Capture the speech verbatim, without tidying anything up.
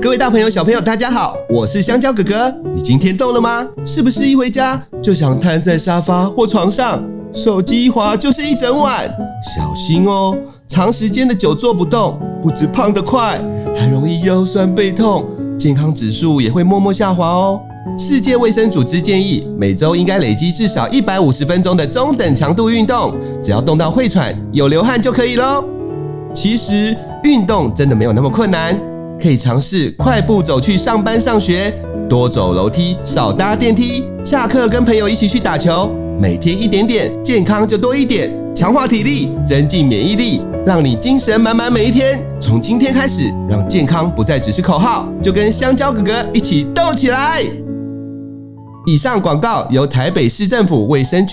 各位大朋友小朋友大家好，我是香蕉哥哥。你今天动了吗？是不是一回家就想瘫在沙发或床上，手机一滑就是一整晚？小心哦，长时间的久坐不动，不止胖得快，还容易腰酸背痛，健康指数也会默默下滑哦。世界卫生组织建议，每周应该累积至少一百五十分钟的中等强度运动，只要动到会喘、有流汗就可以咯。其实运动真的没有那么困难，可以尝试快步走去上班上学，多走楼梯，少搭电梯，下课跟朋友一起去打球，每天一点点，健康就多一点，强化体力，增进免疫力，让你精神满满每一天。从今天开始，让健康不再只是口号，就跟香蕉哥哥一起动起来。以上广告由台北市政府卫生局